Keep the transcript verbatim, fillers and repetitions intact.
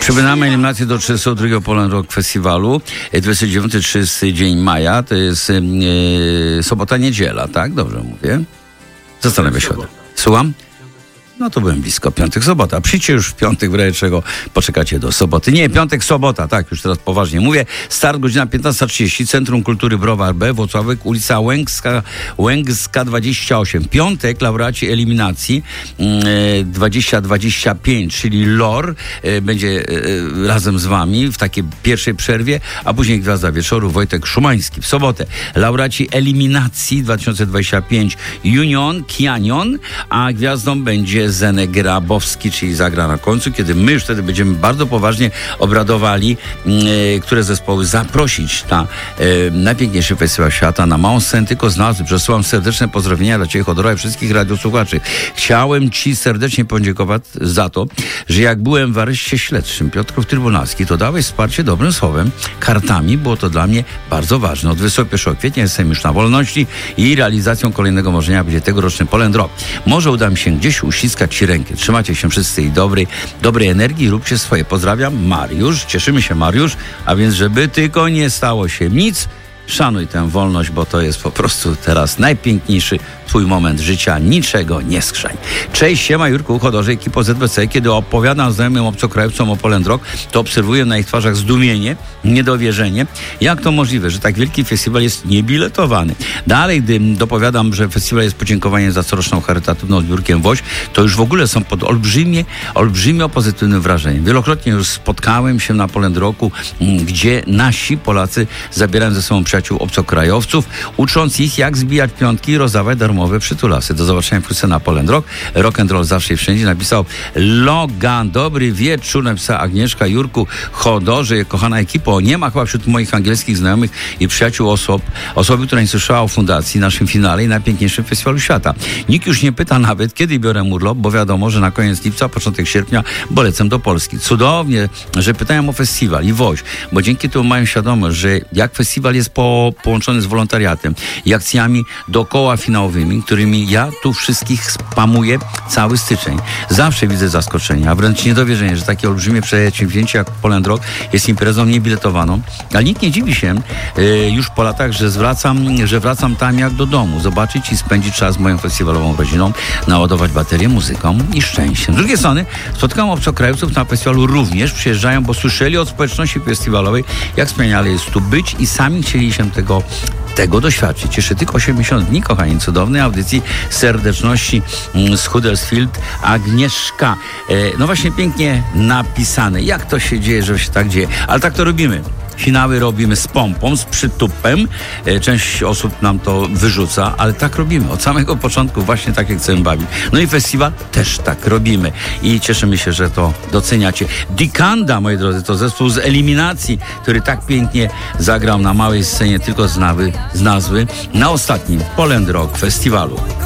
Przybynamy eliminację do trzydziestego drugiego Poland Rock Festiwalu. dwudziestego dziewiątego trzydziestego dzień maja, to jest yy, sobota, niedziela, tak? Dobrze mówię? Zastanawiam się. Słucham? No to byłem blisko. Piątek, sobota. Przyjdźcie już w piątek, w razie czego poczekacie do soboty. Nie, piątek, sobota, tak, już teraz poważnie mówię. Start godzina piętnasta trzydzieści, Centrum Kultury Browar B, Włocławek, ulica Łęcka, Łęcka dwadzieścia osiem. Piątek, laureaci eliminacji e, dwadzieścia dwadzieścia pięć, czyli L O R e, będzie e, razem z wami w takiej pierwszej przerwie, a później Gwiazda Wieczoru, Wojtek Szumański. W sobotę laureaci eliminacji dwa tysiące dwadzieścia pięć Union, Kianion, a gwiazdą będzie Zenek Grabowski, czyli zagra na końcu, kiedy my już wtedy będziemy bardzo poważnie obradowali, e, które zespoły zaprosić na e, najpiękniejszy festiwal świata, na małą scenę tylko znalazły. Przesyłam serdeczne pozdrowienia dla Ciebie, Chodora, i wszystkich radiosłuchaczy. Chciałem Ci serdecznie podziękować za to, że jak byłem w areszcie śledczym Piotrków Trybunalski, to dałeś wsparcie dobrym słowem, kartami. Było to dla mnie bardzo ważne. Od dwudziestego pierwszego kwietnia jestem już na wolności i realizacją kolejnego marzenia będzie tegoroczny Poland Rock. Może uda mi się gdzieś uściskać Ci rękę. Trzymajcie się wszyscy i dobrej, dobrej energii, róbcie swoje. Pozdrawiam, Mariusz. Cieszymy się, Mariusz. A więc, żeby tylko nie stało się nic, szanuj tę wolność, bo to jest po prostu teraz najpiękniejszy Twój moment życia. Niczego nie skrzań. Cześć, siema, Jurku, Chodorze, ekipo Z B C. Kiedy opowiadam znajomym obcokrajowcom o Poland Rock, to obserwuję na ich twarzach zdumienie, niedowierzenie. Jak to możliwe, że tak wielki festiwal jest niebiletowany? Dalej, gdy dopowiadam, że festiwal jest podziękowaniem za coroczną charytatywną zbiórkę Woź, to już w ogóle są pod olbrzymie, olbrzymio pozytywnym wrażeniem. Wielokrotnie już spotkałem się na Poland Rocku, gdzie nasi Polacy zabierają ze sobą przyjaciół obcokrajowców, ucząc ich, jak zbijać piątki i rozdawać darmowe przytulasy. Do zobaczenia wkrótce na Poland Rock. Rock and roll zawsze i wszędzie. Napisał Logan. Dobry wieczór. Napisała Agnieszka, Jurku, Chodorze, kochana ekipo. Nie ma chyba wśród moich angielskich znajomych i przyjaciół osób, osoby, która nie słyszała o fundacji, naszym finale i najpiękniejszym festiwalu świata. Nikt już nie pyta nawet, kiedy biorę urlop, bo wiadomo, że na koniec lipca, początek sierpnia, bo lecę do Polski. Cudownie, że pytają o festiwal i Woź, bo dzięki temu mają świadomość, że jak festiwal jest po, połączony z wolontariatem i akcjami dookoła finałowymi, którymi ja tu wszystkich spamuję cały styczeń. Zawsze widzę zaskoczenia, a wręcz niedowierzenie, że takie olbrzymie przedsięwzięcie jak Poland Rock jest imprezą niebiletowaną. Ale nikt nie dziwi się yy, już po latach, że zwracam, że wracam tam jak do domu. Zobaczyć i spędzić czas z moją festiwalową rodziną, naładować baterię muzyką i szczęściem. Z drugiej strony spotkałem obcokrajowców na festiwalu, również przyjeżdżają, bo słyszeli od społeczności festiwalowej, jak wspaniale jest tu być i sami chcieli się tego tego doświadczyć. Jeszcze tylko osiemdziesiąt dni, kochani, cudownej audycji serdeczności z Huddersfield. Agnieszka. E, no właśnie pięknie napisane. Jak to się dzieje, że się tak dzieje? Ale tak to robimy. Finały robimy z pompą, z przytupem. E, część osób nam to wyrzuca, ale tak robimy. Od samego początku właśnie tak, jak chcemy bawić. No i festiwal też tak robimy. I cieszymy się, że to doceniacie. Dikanda, moi drodzy, to zespół z eliminacji, który tak pięknie zagrał na małej scenie, tylko z, nawy, z nazwy, na ostatnim Poland Rock Festiwalu.